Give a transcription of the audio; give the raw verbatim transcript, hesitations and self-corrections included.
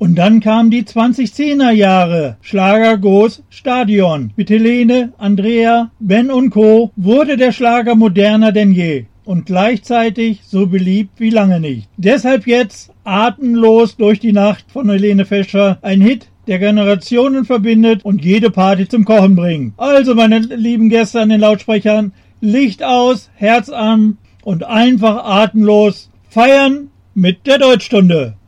Und dann kamen die zwanzigzehner Jahre. Schlager groß Stadion. Mit Helene, Andrea, Ben und Co. wurde der Schlager moderner denn je. Und gleichzeitig so beliebt wie lange nicht. Deshalb jetzt Atemlos durch die Nacht von Helene Fischer. Ein Hit, der Generationen verbindet und jede Party zum Kochen bringt. Also, meine lieben Gäste an den Lautsprechern, Licht aus, Herz an und einfach atemlos feiern mit der Deutschstunde.